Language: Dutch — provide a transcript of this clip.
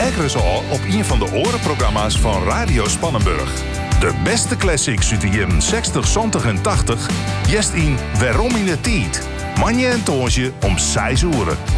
Ekkeres al op een van de orenprogramma's van Radio Spannenburg. De beste classics uit de jaren 60, 70 en 80. Jest in Waarom in de Tijd. Manje en Toonsje om 6 uur.